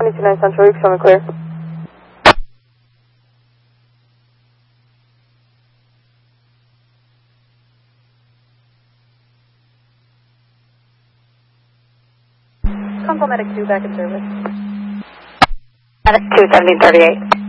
29 Central, you can clear. Console Medic 2 back in service. Medic 2, 1738.